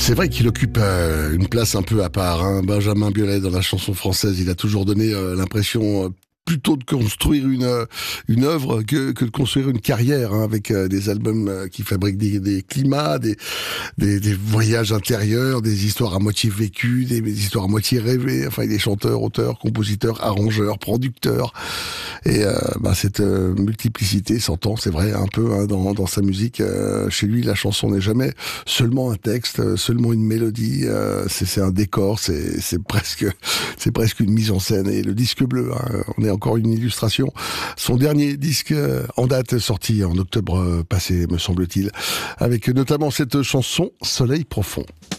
C'est vrai qu'il occupe une place un peu à part, hein. Benjamin Biolay, dans la chanson française, il a toujours donné l'impression plutôt de construire une œuvre que de construire une carrière, hein, avec des albums qui fabriquent des climats, des voyages intérieurs, des histoires à moitié vécues, des histoires à moitié rêvées. Enfin, il est chanteur, auteur, compositeur, arrangeur, producteur. Et cette multiplicité s'entend, c'est vrai, un peu, hein, dans sa musique. Chez lui, la chanson n'est jamais seulement un texte, seulement une mélodie. C'est un décor, c'est presque une mise en scène. Et le disque bleu, hein, on est encore une illustration. Son dernier disque en date, sorti en octobre passé, me semble-t-il, avec notamment cette chanson Soleil profond.